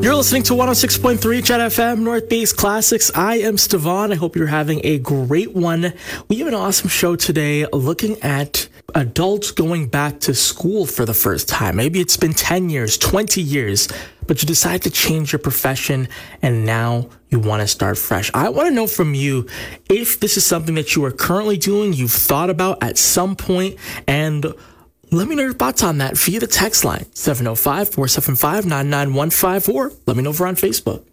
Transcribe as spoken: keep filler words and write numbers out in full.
You're listening to one oh six point three Chat F M, Northeast Classics. I am Stevan. I hope you're having a great one. We have an awesome show today looking at adults going back to school for the first time. Maybe it's been ten years, twenty years, but you decide to change your profession and now you want to start fresh. I want to know from you if this is something that you are currently doing, you've thought about at some point, and let me know your thoughts on that via the text line, seven oh five, four seven five, nine nine one five, or let me know over on Facebook.